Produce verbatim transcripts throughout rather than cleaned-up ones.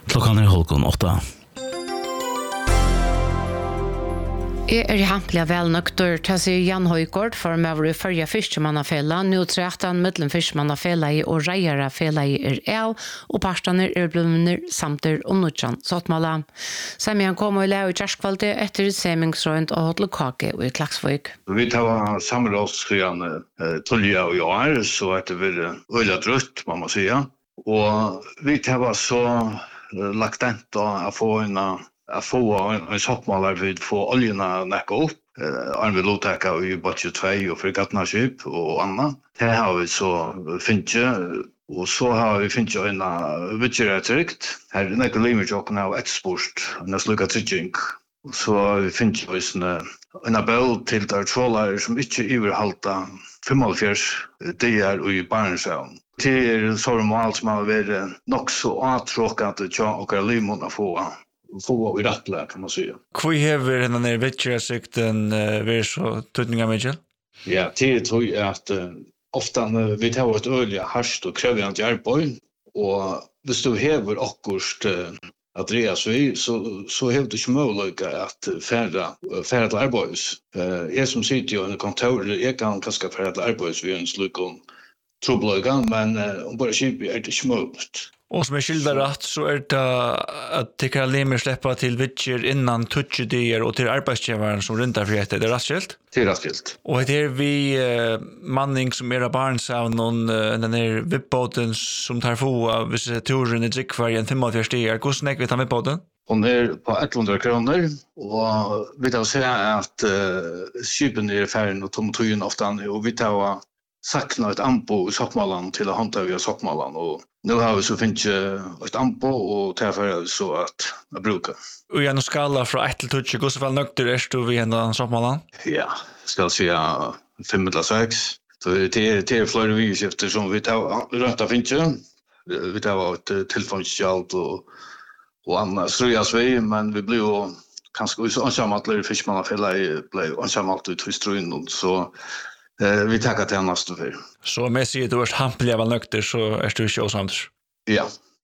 Klockan är halv åtta. Jeg er hampelig vel nøkter til å si Jan Højgaard for med vår førje fiskemannafella. Nå tretten mellom fiskemannafella og reiere i er el, og partene er blevet samtidig om nødjan Sottmala. Semjan kom og leo i kjerskvalget etter semingsrøynt og hotell kake i Klaksvøk. Vi tar samrådsskriene tolja og år, så er det veldig øyla drøtt, må man sige. Og vi tar så lagt ent å få en att få en soppmålare för att få oljorna näcka upp. Arn vi låtäcka i Batche två och fregattnarskip och annat. Här har vi så finche och så har vi finche en vitchera tryckt. Här är näcka limmerjocken av export. En sluka trygging. Så har vi finche oss en bäll till där trålare som inte överhalta femhundra dagar i Barnenshavn. Det är så normalt som har varit nog så attråkande och att limmerna få få i rattla kan man säga. Hvor hever denne der vetjerasikten uh, vært så tøtninga Mitchell? Ja, det tror jeg at uh, ofte uh, vi tar et øyelig harsht og krevende arbeid, og hvis du hever akkurat uh, at dreas vi, så, så hever du ikke mulighet at færre, færre til arbeids. Uh, jeg som sitter jo i kontor, jeg kan kanskje færre til arbeids ved en slik om trobladgan, men uh, om bare kjipet er det ikke mulighet. Og som er skildret rett, så er det at det kan lemmer slippe til vitcher innan tutsi-dier og til arbeidsgjøveren som rundt for dette. Det er rett skilt? Det er rett skilt. Og det er vi uh, manning som er av barnsavn, og uh, den er vippbåten som tar få av hvis turen er drikkvar i en femogfjørs dier. Hvordan er vi tar vippbåten? Hon er på hundra kroner, og vi tar å se at uh, skipen er ferdig og tom tøyen ofte, og vi tar å sakna ett ampo i Soppmalan till att hanta via Soppmalan, och nu har vi så finns ett ampo och därför så att jag brukar. Och jag skala från ett till tjugo, hur så fall nökter är du vid en Soppmalan? Ja, ska jag säga fem eller sex. Så det är det är flera vis eftersom vi tar runt att finns vi tar ett telefonskjalt och och annars ströjas vi, men vi blir kanske så ansammatler fiskmannafälla blev ansammat ut i ströjen, så Eh, vi tackar till nästa för. Så med sig du är hamplig av nökter så är du inte osamt. Ja.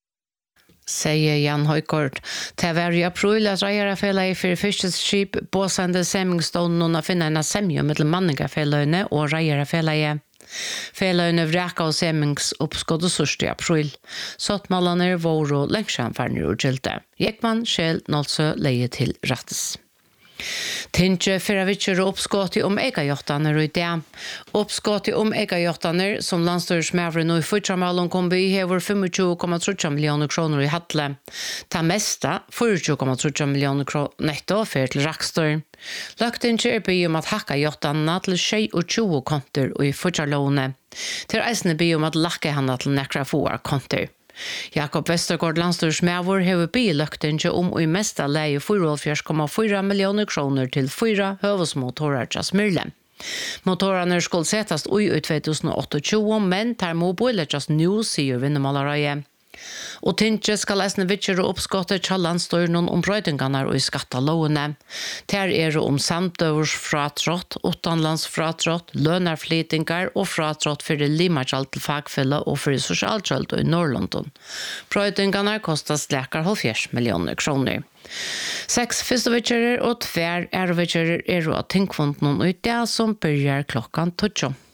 Säger Jan Højgaard. Til hver i april at reierafellet for fiskeskip båsende semingsstånden og finne en semje mellom manningarfellene og reierafellet. Fellene vreka og semingsoppskått sørst i april. Sottmalene vår og lengsjanferner og gjelte. Jekman, Kjell, Nålsø, leie til rattes. Tinge Feravitcher oppskått om egajottaner i det. Oppskått om egajottaner som landstyrsmævren og i Futsamalon kombi hever tjugofem komma tre millioner kroner i Hattle. Ta mesta tjugofyra komma tre millioner kroner netto for til Rakstør. Løgtinge er by om at hakka jottanene til tjugosju konter og i Futsalone. Til eisene by om at lakke henne til nekra få konter. Jakob Westergaard landstyrsmævor hever biløktinge om og i mesta leie fyrtiofyra komma fyra millioner kroner til fyra høvesmotorer til Smyrle. Motorerne skulle settes ui i tjugo tjugoåtta, men tar må boiletjas nu, sier Vinnemalaraie. Og Tinge skal lesne vitcher og oppskottet til landstøyren om brøydingarna og i skattelovene. Ter er det om samtøvers fratrått, utenlandsfratrått, lønarflytingar og fratrått for det limakjalt til fagfelle og for det sosialkjalt i Norrlondon. Brøydingarna kostar slækar halvfjerds millioner kroner. Seks fyrstevitcherer og tver ærevitcherer er av tingfonden ut det som börjar klokkan tjugo.